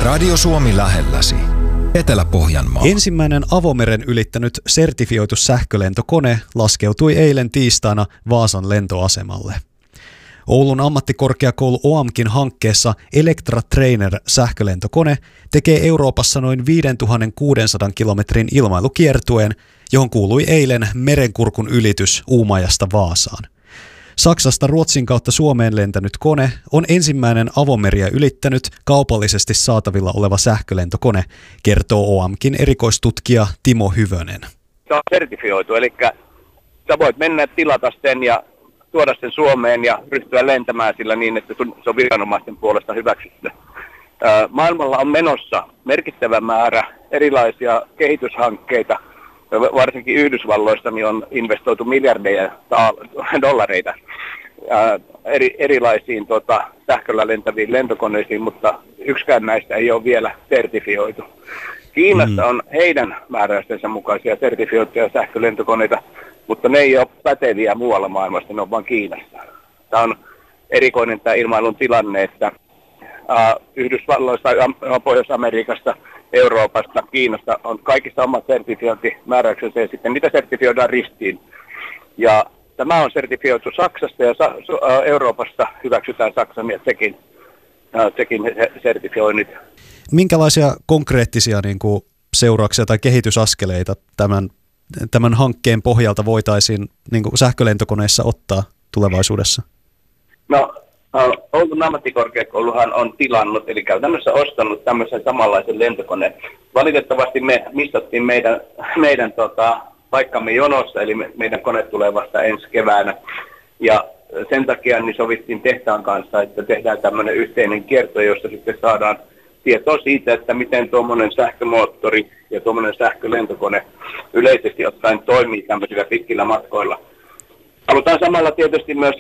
Radio Suomi lähelläsi. Etelä-Pohjanmaa. Ensimmäinen avomeren ylittänyt sertifioitu sähkölentokone laskeutui eilen tiistaina Vaasan lentoasemalle. Oulun ammattikorkeakoulu OAMKin hankkeessa Electra Trainer-sähkölentokone tekee Euroopassa noin 5600 kilometrin ilmailukiertueen, johon kuului eilen merenkurkun ylitys Uumajasta Vaasaan. Saksasta Ruotsin kautta Suomeen lentänyt kone on ensimmäinen avomeriä ylittänyt kaupallisesti saatavilla oleva sähkölentokone, kertoo OAMKin erikoistutkija Timo Hyvönen. Se on sertifioitu, eli sä voit mennä tilata sen ja tuoda sen Suomeen ja ryhtyä lentämään sillä niin, että se on viranomaisten puolesta hyväksytty. Maailmalla on menossa merkittävä määrä erilaisia kehityshankkeita. Varsinkin Yhdysvalloista niin on investoitu miljardeja dollareita erilaisiin sähköllä lentäviin lentokoneisiin, mutta yksikään näistä ei ole vielä sertifioitu. Kiinassa on heidän määräystensä mukaisia sertifioituja sähkölentokoneita, mutta ne ei ole päteviä muualla maailmassa, ne on vain Kiinassa. Tämä on erikoinen tämä ilmailun tilanne, että Yhdysvalloista, Pohjois-Amerikasta, Euroopasta, Kiinasta on kaikista omat sertifiointimääräyksensä ja sitten niitä sertifioidaan ristiin. Ja tämä on sertifioitu Saksasta ja Euroopassa hyväksytään Saksan ja Tsekin sertifioinnit. Minkälaisia konkreettisia seurauksia tai kehitysaskeleita tämän hankkeen pohjalta voitaisiin sähkölentokoneissa ottaa tulevaisuudessa? No, Oulun ammattikorkeakouluhan on tilannut, eli käytännössä ostanut tämmöisen samanlaisen lentokoneen. Valitettavasti me missattiin meidän paikkamme jonossa, eli meidän kone tulee vasta ensi keväänä. Ja sen takia niin sovittiin tehtaan kanssa, että tehdään tämmöinen yhteinen kierto, jossa sitten saadaan tietoa siitä, että miten tuommoinen sähkömoottori ja tuommoinen sähkölentokone yleisesti ottaen toimii tämmöisillä pitkillä matkoilla. Halutaan samalla tietysti myös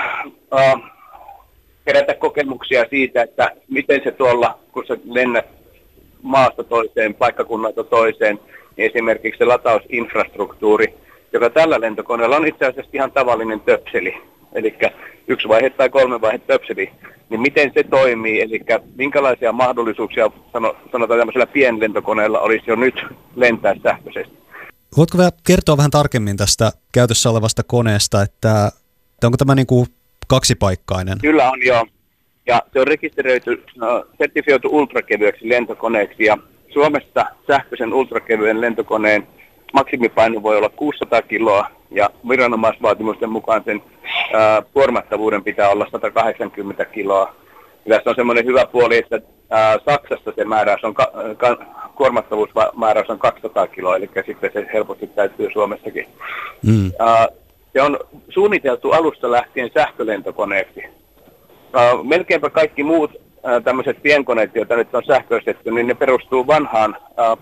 kerätä kokemuksia siitä, että miten se tuolla, kun sä lennät maasta toiseen, paikkakunnalta toiseen, niin esimerkiksi se latausinfrastruktuuri, joka tällä lentokoneella on itse asiassa ihan tavallinen töpseli, eli 1 vaihe tai 3 vaihe töpseli, niin miten se toimii, eli minkälaisia mahdollisuuksia sanotaan tämmöisellä pienlentokoneella olisi jo nyt lentää sähköisesti. Voitko vielä kertoa vähän tarkemmin tästä käytössä olevasta koneesta, että onko tämä kaksipaikkainen? Kyllä on joo. Ja se on rekisteröity, sertifioitu ultrakevyeksi lentokoneeksi. Ja Suomessa sähköisen ultrakevyen lentokoneen maksimipaino voi olla 600 kiloa. Ja viranomaisvaatimusten mukaan sen kuormattavuuden pitää olla 180 kiloa. Ja tässä on semmoinen hyvä puoli, että Saksassa se määräys on, kuormattavuusmääräys on 200 kiloa, eli sitten se helposti täytyy Suomessakin. Se on suunniteltu alusta lähtien sähkölentokoneeksi. Melkeinpä kaikki muut tämmöiset pienkoneet, joita nyt on sähköistetty, niin ne perustuu vanhaan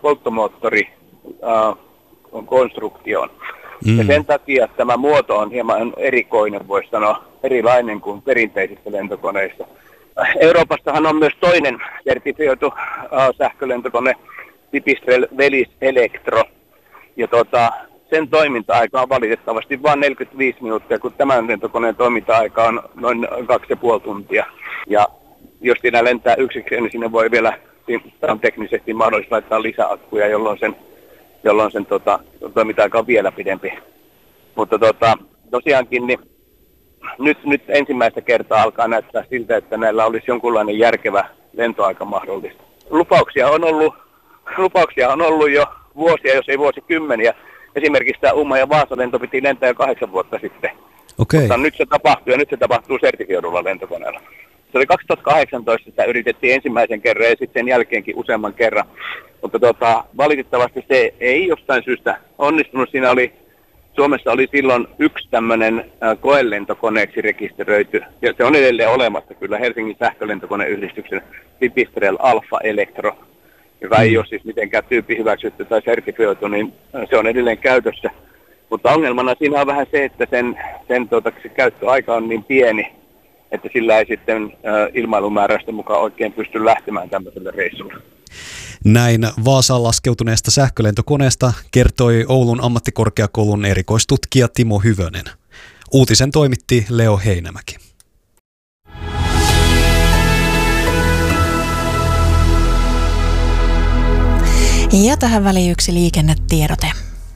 polttomoottorikonstruktioon. Ja sen takia tämä muoto on hieman erikoinen, voisi sanoa, erilainen kuin perinteisissä lentokoneissa. Euroopassahan on myös toinen sertifioitu sähkölentokone, Pipistrel Velis Electro. Ja sen toiminta-aika on valitettavasti vain 45 minuuttia, kun tämän lentokoneen toiminta-aika on noin 2,5 tuntia. Ja jos siinä lentää yksikseen, niin sinne voi vielä, on teknisesti mahdollista laittaa lisäakkuja, jolloin sen toiminta-aika on vielä pidempi. Mutta tosiaankin niin nyt ensimmäistä kertaa alkaa näyttää siltä, että näillä olisi jonkunlainen järkevä lentoaika mahdollista. Lupauksia on ollut jo vuosia, jos ei vuosikymmeniä. Esimerkiksi tämä Uumajan Vaasa-lento piti lentää jo 8 vuotta sitten. Okay. Mutta nyt se tapahtuu sertifioidulla lentokoneella. Se oli 2018, sitä yritettiin ensimmäisen kerran ja sitten sen jälkeenkin useamman kerran. Mutta valitettavasti se ei jostain syystä onnistunut. Suomessa oli silloin yksi tämmöinen koelentokoneeksi rekisteröity, ja se on edelleen olemassa kyllä Helsingin sähkölentokoneyhdistyksen Pipistrel Alfa Electro, joka ei ole siis mitenkään tyyppi hyväksytty tai sertifioitu, niin se on edelleen käytössä. Mutta ongelmana siinä on vähän se, että se käyttöaika on niin pieni, että sillä ei sitten ilmailumääräysten mukaan oikein pysty lähtemään tämmöiselle reissulle. Näin Vaasaan laskeutuneesta sähkölentokoneesta kertoi Oulun ammattikorkeakoulun erikoistutkija Timo Hyvönen. Uutisen toimitti Leo Heinämäki. Ja tähän väliin yksi liikennetiedote.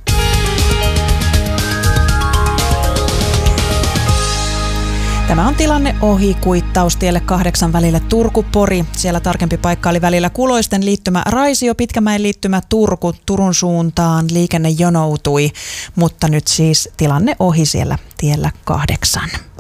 Tämä on tilanne ohi kuittaustielle 8 välille Turku-Pori. Siellä tarkempi paikka oli välillä Kuloisten liittymä Raisio, Pitkämäen liittymä Turku. Turun suuntaan liikenne jonoutui, mutta nyt siis tilanne ohi siellä tiellä 8.